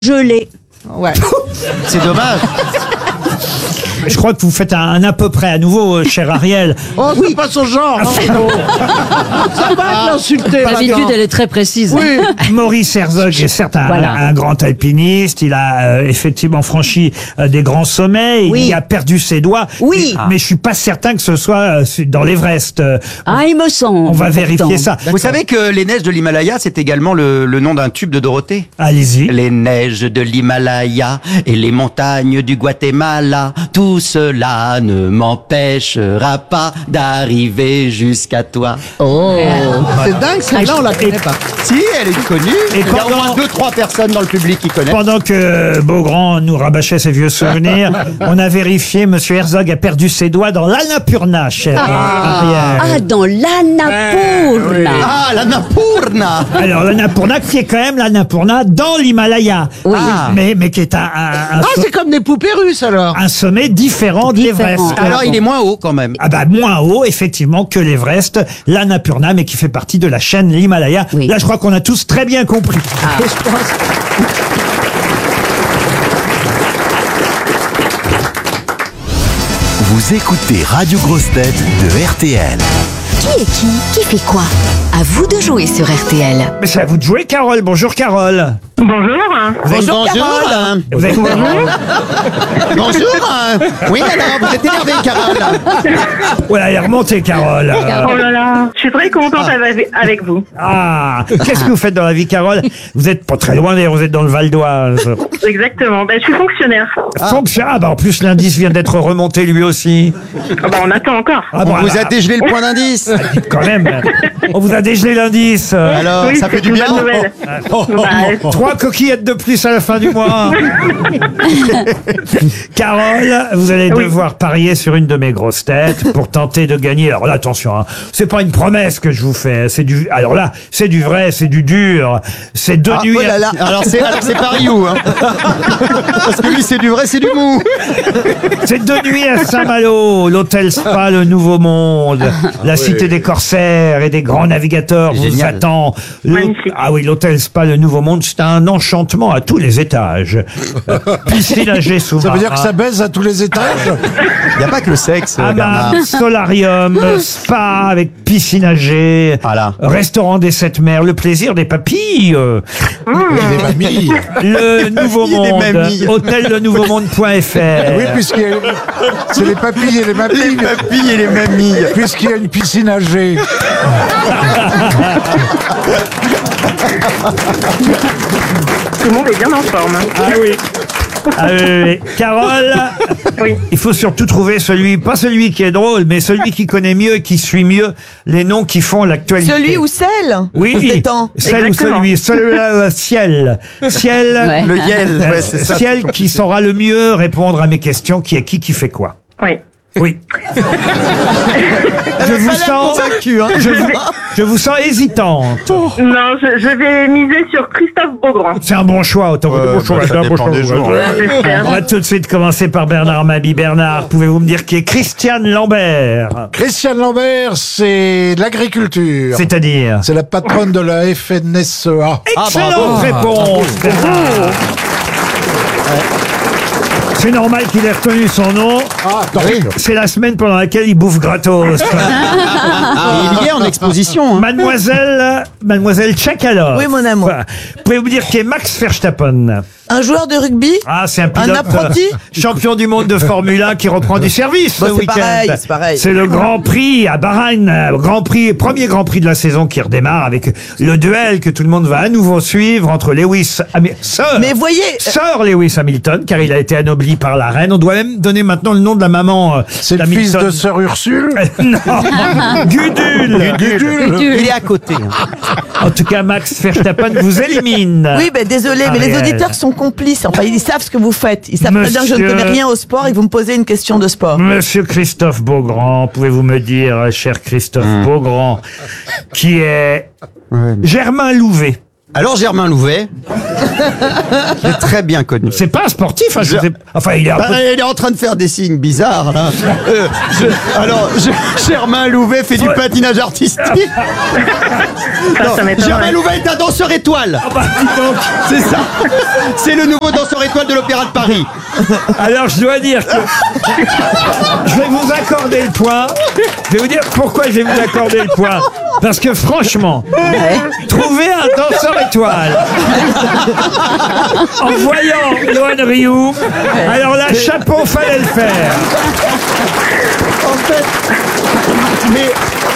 Gelé. Ouais. C'est dommage. Je crois que vous faites un à peu près à nouveau, cher Ariel. Oh, c'est pas son genre. Ça va l'insulter. D'habitude, elle est très précise. Oui. Maurice Herzog est certes un grand alpiniste. Il a effectivement franchi des grands sommets. Oui. Il a perdu ses doigts. Oui. Mais je suis pas certain que ce soit dans l'Everest. Ah, il me semble. On va vérifier ça. Vous savez que les neiges de l'Himalaya, c'est également le nom d'un tube de Dorothée. Allez-y. Les neiges de l'Himalaya et les montagnes du Guatemala, tout cela ne m'empêchera pas d'arriver jusqu'à toi. Oh. C'est dingue, celle-là, on la connaît pas. Si, elle est connue. Et Il y a au pendant- moins 2-3 personnes dans le public qui connaissent. Pendant que Beaugrand nous rabâchait ses vieux souvenirs, on a vérifié, Monsieur Herzog a perdu ses doigts dans l'Annapurna, cher Ariel. Ah, dans l'Annapurna. Ah, la Napurna. Alors, l'Annapurna, qui est quand même l'Annapurna dans l'Himalaya. Oui. Mais qui est un Ah, c'est comme des poupées russes, alors. un sommet différent de l'Everest. Alors, il est moins haut quand même. Ah bah moins haut, effectivement, que l'Everest, l'Annapurna, mais qui fait partie de la chaîne l'Himalaya. Oui. Là, je crois qu'on a tous très bien compris. Vous écoutez Radio Grosse Tête de RTL. Qui est qui fait quoi? À vous de jouer sur RTL. Mais c'est à vous de jouer, Carole. Bonjour, Carole. Bonjour. Bonjour. Vous êtes Bonjour. Oui, alors, vous êtes énervé, Carole. Voilà, elle est remontée, Carole. Oh là là, je suis très contente avec vous. Ah, qu'est-ce que vous faites dans la vie, Carole? Vous êtes pas très loin, d'ailleurs, vous êtes dans le Val d'Oise. Exactement. Ben, je suis fonctionnaire. Ah bah en plus, l'indice vient d'être remonté lui aussi. Ah ben, on attend encore. Ah On bah, vous a dégelé le point d'indice. quand même. On vous a dégelé l'indice. Alors, Oui, ça c'est fait du une bien. bonne nouvelle. Bah, 3 coquillettes de plus à la fin du mois. Carole, vous allez devoir parier sur une de mes grosses têtes pour tenter de gagner. Alors là, attention, hein, c'est pas une promesse que je vous fais. Alors là, c'est du vrai, c'est du dur. C'est deux nuits. Oh là là. Alors c'est Paris où hein. Parce que lui c'est du vrai, c'est du mou. C'est 2 nuits à Saint-Malo, l'hôtel Spa, le Nouveau Monde, la cité des corsaires et des grands navigateurs vous Génial. attend. Magnifique. Ah oui, l'hôtel Spa, le Nouveau Monde, c'est un enchantement à tous les étages. Piscine à jet sous Ça veut dire que ça baise à tous les étages? Il n'y a pas que le sexe, Bernard. Hammam, solarium, spa avec piscine à jet, Voilà. restaurant des 7 mers, le plaisir des papilles, Les mamies. le Nouveau Papilles des Monde, mamies. hôtellenouvaumonde.fr. Oui, c'est les papilles et les mamies. Les papilles et les mamies. Puisqu'il y a une piscine à jet. tout le monde est bien en forme. Ah oui. Ah oui. Carole, Oui. il faut surtout trouver pas celui qui est drôle, mais celui qui connaît mieux et qui suit mieux les noms qui font l'actualité. Celui ou celle? Oui, Détend. celle ou Exactement. celui, ciel. Ciel, Ouais. Le Yel, ouais, c'est ça. ciel qui saura le mieux répondre à mes questions, qui est qui fait quoi. Oui. Oui. Je vous sens Convaincu, hein. je vous sens hésitante. Non, je vais miser sur Christophe Beaugrand. C'est un bon choix, autant que bon choix. ça c'est un bon dépend choix. des jours. J'espère. On va tout de suite commencer par Bernard Mabie. Bernard, pouvez-vous me dire qui est Christiane Lambert? Christiane Lambert, c'est de l'agriculture. C'est-à-dire? C'est la patronne de la FNSEA. Excellente réponse, Bernard. C'est normal qu'il ait retenu son nom. Ah, terrible. C'est la semaine pendant laquelle il bouffe gratos. Il y est en exposition. Hein. Mademoiselle Tchakalov. Oui, mon amour. Voilà. Pouvez-vous dire qui est Max Verstappen? Un joueur de rugby? Ah, c'est un pilote apprenti champion du monde de Formule 1 qui reprend du service Bah, ce c'est week-end. pareil, c'est pareil. C'est le Grand Prix à Bahreïn, premier Grand Prix de la saison qui redémarre avec le duel que tout le monde va à nouveau suivre entre Mais voyez, Sir Lewis Hamilton, car il a été anobli par la reine. On doit même donner maintenant le nom de la maman C'est le fils de sœur Ursule. Non, Gudule. Il est à côté. Hein. En tout cas, Max Verstappen vous élimine. oui, ben désolé, mais les Ariel. auditeurs sont complices. Enfin, ils savent ce que vous faites. Ils savent très bien que je ne Monsieur- connais rien au sport et que vous me posez une question de sport. Monsieur Christophe Beaugrand, pouvez-vous me dire, cher Christophe Beaugrand, qui est Germain Louvet? Alors Germain Louvet, je l'ai très bien connu. C'est pas un sportif, hein, enfin il est un peu... Il est en train de faire des signes bizarres là. Germain Louvet fait du patinage artistique. Non, Germain Louvet est un danseur étoile. Ah bah, dis donc. C'est ça. C'est le nouveau danseur étoile de l'Opéra de Paris. Alors je dois dire que je vais vous accorder le point. Je vais vous dire pourquoi je vais vous accorder le point. Parce que franchement, trouver un danseur étoile en voyant Yoann Rioux, alors là, chapeau, fallait le faire. En fait, mais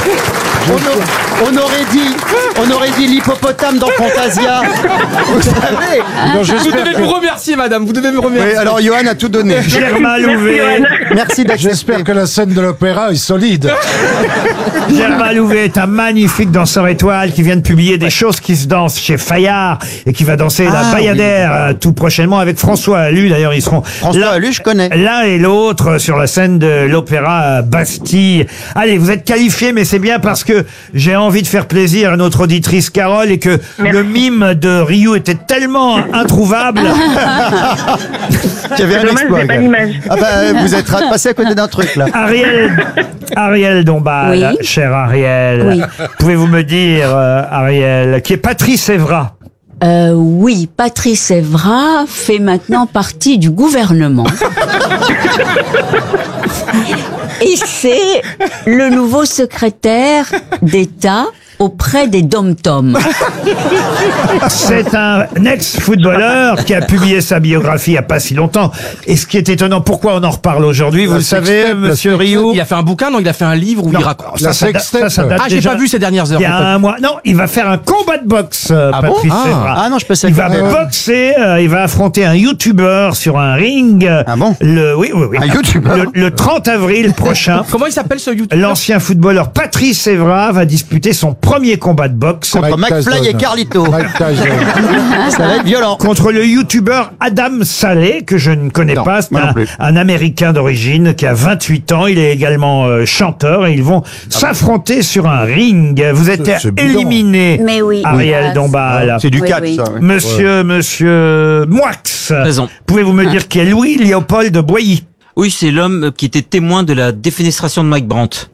on aurait dit l'hippopotame dans Fantasia. Vous savez. Vous devez me remercier, madame. Vous devez me remercier. Oui, alors Yoann a tout donné. Germain Louvet. Merci d'accepter. J'espère que la scène de l'opéra est solide. Germain Louvet est un magnifique danseur étoile qui vient de publier des choses qui se dansent chez Fayard et qui va danser la Bayadère tout prochainement avec François Allu. D'ailleurs, ils seront François Allu, je connais. L'un et l'autre sur la scène de l'Opéra Bastille. Allez, vous êtes qualifiés, mais c'est bien parce que j'ai envie de faire plaisir à notre auditrice Carole et que le mime de Rioux était tellement introuvable. Qu'il y avait un Dommage, exploit. j'ai pas l'image. Ah bah, vous êtes passé à côté d'un truc là. Ariel Dombal, Oui. cher Ariel. Oui. Pouvez-vous me dire, Ariel, qui est Patrice Evra? Oui, Patrice Evra fait maintenant partie du gouvernement. Et c'est le nouveau secrétaire d'État auprès des dom-toms. C'est un ex-footballeur qui a publié sa biographie il n'y a pas si longtemps. Et ce qui est étonnant, pourquoi on en reparle aujourd'hui, vous le savez, monsieur Rioux? Il a fait un bouquin, non? Il a fait un livre où il raconte. La ça sextape. date Ah, j'ai déjà pas vu ces dernières heures. il y a un mois. Non, il va faire un combat de boxe, Patrice Evra. Ah non, je peux Il va savoir. boxer, il va affronter un YouTuber sur un ring. Ah bon? Oui. Un YouTuber? Le 30 avril prochain. Comment il s'appelle ce YouTuber? L'ancien footballeur Patrice Evra va disputer son premier combat de boxe Contre McFly et Carlito. Mike Tyson. Ça va être violent. contre le youtubeur Adam Saleh, que je ne connais pas. C'est moi non plus. un Américain d'origine qui a 28 ans. Il est également chanteur et ils vont s'affronter sur un ring. Vous êtes C'est bidon. éliminé, Mais oui. Ariel Oui. Dombal. C'est du Oui, catch, oui. ça. ouais. Monsieur Moix. Présent. Pouvez-vous me dire qui est Louis-Léopold Boilly? Oui, c'est l'homme qui était témoin de la défenestration de Mike Brandt.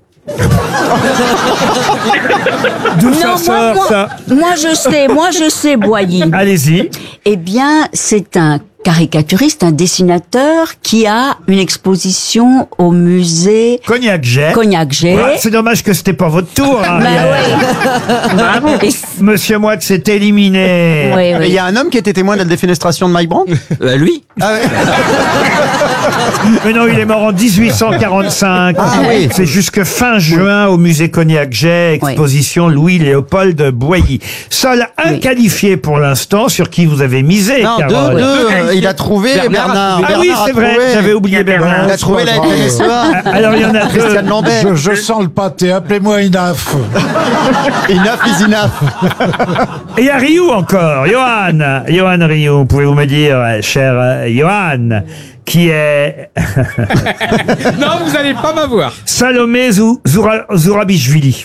D'où ça sort, ça? Moi je sais, Boilly. Allez-y. Eh bien, c'est un caricaturiste, un dessinateur qui a une exposition au musée Cognac-Jet. Cognac-Jet. Ouais, c'est dommage que c'était pas votre tour, Ariel. Et- Monsieur Moix est éliminé. oui, Et il oui. y a un homme qui était témoin de la défenestration de Mike Brandt. Lui Ah ouais. Mais non, il est mort en 1845. Ah oui. C'est jusque fin juin au musée Cognac-Jet, exposition Louis-Léopold Boilly. Seul un Oui. qualifié pour l'instant, sur qui vous avez misé, Non, Carole. deux. Il a trouvé Bernard. Ah oui, Bernard a c'est vrai, trouvé. j'avais oublié Bernard. Il a trouvé la FNSEA. Alors, il y en a deux. Christiane Lambert. Je sens le pâté. Appelez-moi Inaf. Enough is enough. Et il y a Rioux encore, Yoann Rioux. Pouvez-vous me dire, cher Yoann, qui est Non, vous allez pas m'avoir. Salomé Zourabichvili?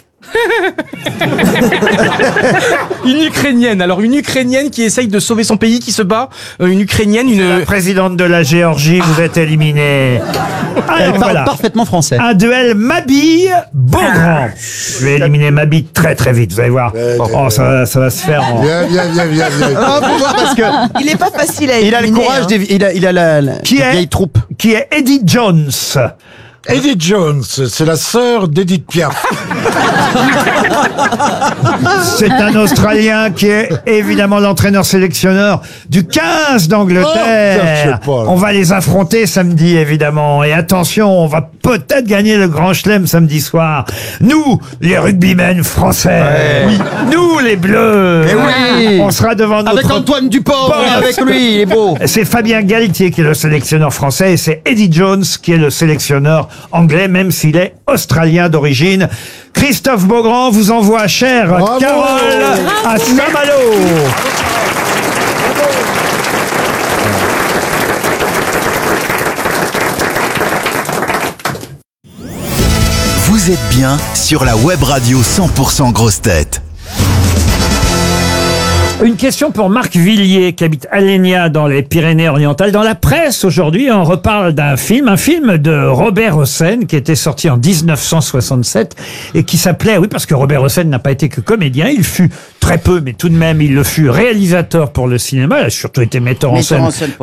Une Ukrainienne. Alors, une Ukrainienne qui essaye de sauver son pays, qui se bat. Une Ukrainienne, La présidente de la Géorgie, vous êtes éliminé. Elle Alors parle voilà. parfaitement français. Un duel Mabille-Beaugrand. Je vais éliminer Mabille très très vite, vous allez voir. Oh, ça va se faire en... Viens. Ah, faut voir parce que Il est pas facile à il a le éliminer, courage hein. il a la Qui est vieille troupe. Qui est Eddie Jones. Edith Jones, c'est la sœur d'Edith Piaf. C'est un Australien qui est évidemment l'entraîneur sélectionneur du 15 d'Angleterre. Oh, ça, je sais pas. On va les affronter samedi, évidemment. Et attention, on va peut-être gagner le Grand Chelem samedi soir. Nous, les rugbymen français. Oui. Nous, les Bleus. Eh oui. On sera devant notre... Avec Antoine Dupont, on est avec lui, il est beau. C'est Fabien Galtier qui est le sélectionneur français et c'est Eddie Jones qui est le sélectionneur anglais, même s'il est australien d'origine. Christophe Beaugrand vous envoie, chère Bravo. Carole, à Saint-Malo. Vous êtes bien sur la web radio 100% Grosses Têtes. Une question pour Marc Villiers, qui habite Alenia dans les Pyrénées-Orientales. Dans la presse, aujourd'hui, on reparle d'un film, un film de Robert Hossein, qui était sorti en 1967, et qui s'appelait, oui, parce que Robert Hossein n'a pas été que comédien, il fut très peu, mais tout de même, il le fut réalisateur pour le cinéma, il a surtout été metteur en scène